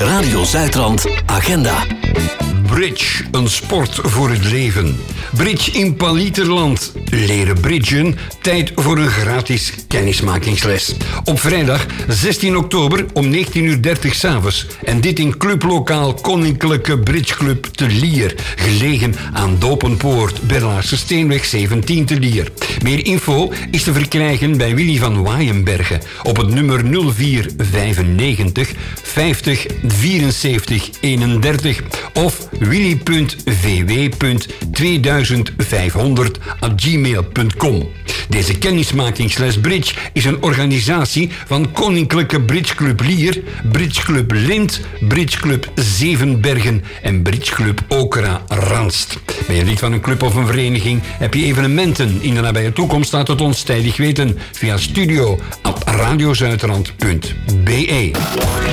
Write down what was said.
Radio Zuidrand Agenda. Bridge, een sport voor het leven. Bridge in Paliterland. Leren bridgen, tijd voor een gratis kennismakingsles. Op vrijdag 16 oktober om 19:30 s'avonds. En dit in clublokaal Koninklijke Bridgeclub te Lier. Gelegen aan Dopenpoort, Berlaarse Steenweg 17 te Lier. Meer info is te verkrijgen bij Willy van Waaienbergen op het nummer 0495 50 74 31 of willy.vw.2500@gmail.com. Deze kennismakingsles Bridge is een organisatie van Koninklijke Bridgeclub Lier, Bridgeclub Lint, Bridgeclub Zevenbergen en Bridgeclub Okra Ranst. Ben je lid van een club of een vereniging? Heb je evenementen in de nabije toekomst? Laat het ons tijdig weten via studio@radiozuiderland.be.